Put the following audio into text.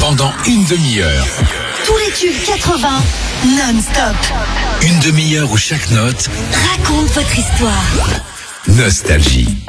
pendant une demi-heure. Tous les tubes 80 non-stop. Une demi-heure où chaque note raconte votre histoire. Nostalgie.